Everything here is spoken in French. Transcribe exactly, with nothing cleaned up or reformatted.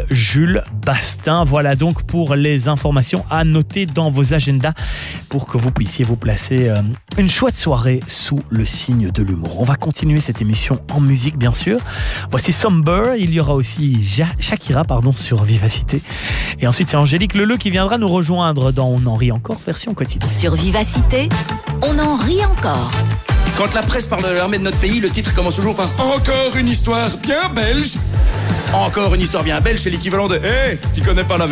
Jules Bastin. Voilà donc pour les informations à noter dans vos agendas pour que vous puissiez vous placer euh, une chouette soirée sous le signe de l'humour. On va continuer cette émission en musique, bien sûr. Voici Somber. Il y aura aussi ja- Shakira pardon, sur Vivacité. Et ensuite, c'est Angélique Leleu qui viendra nous rejoindre dans On en rit encore, version quotidienne. Sur Vivacité, on en rit encore. Quand la presse parle de l'armée de notre pays, le titre commence toujours par « Encore une histoire bien belge ». Encore une histoire bien belge, c'est l'équivalent de « Hé, hey, tu connais pas la meilleure ?»